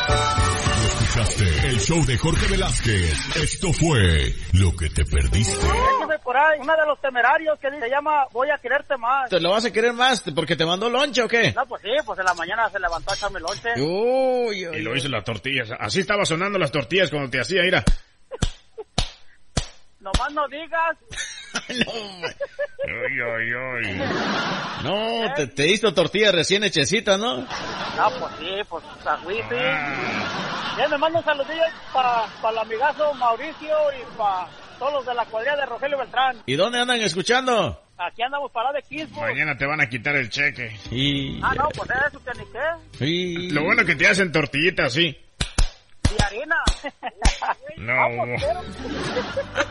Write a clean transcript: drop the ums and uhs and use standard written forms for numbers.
Escuchaste el show de Jorge Velázquez. Esto fue Lo que te perdiste. Déjeme por ahí, una de los Temerarios que se llama Voy a quererte más. ¿Te lo vas a querer más porque te mandó lonche o qué? No, pues sí, pues en la mañana se levantó a echarme lonche. Uy. Y lo hizo las tortillas. Así estaba sonando las tortillas cuando te hacía, mira. Nomás no digas. No, te hizo tortilla recién hechecita, ¿no? Ah, pues sí, pues a wifi. Ya me mando un saludillo para el amigazo Mauricio y para todos los de la cuadrilla de Rogelio Beltrán. ¿Y dónde andan escuchando? Aquí andamos parados de Quispo. Mañana te van a quitar el cheque. No, pues eso que ni qué. Sí. Lo bueno que te hacen tortillitas así. Y harina. No.